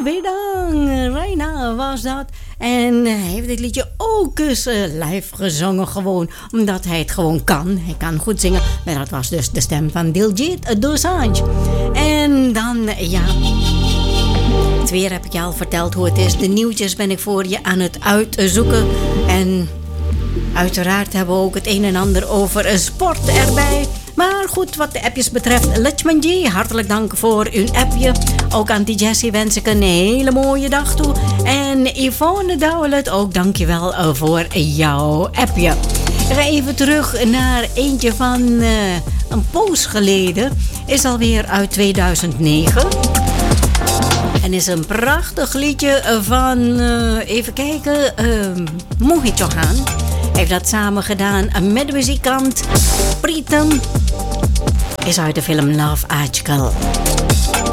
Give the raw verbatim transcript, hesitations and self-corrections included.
Wedang, Reina was dat. En hij heeft dit liedje ook eens uh, live gezongen gewoon. Omdat hij het gewoon kan. Hij kan goed zingen. Maar dat was dus de stem van Diljit Dosanjh. En dan, ja... Het weer heb ik je al verteld hoe het is. De nieuwtjes ben ik voor je aan het uitzoeken. En uiteraard hebben we ook het een en ander over sport erbij. Maar goed, wat de appjes betreft, Lachmanji, hartelijk dank voor uw appje. Ook aan die Jessie wens ik een hele mooie dag toe. En Yvonne Douwelet, ook dankjewel voor jouw appje. Ik ga even terug naar eentje van uh, een poos geleden. Is alweer uit tweeduizend negen. En is een prachtig liedje van, uh, even kijken, uh, Mohit Chauhan. Heeft dat samen gedaan met de muzikant Pritam. Is uit de film Love Ajkal.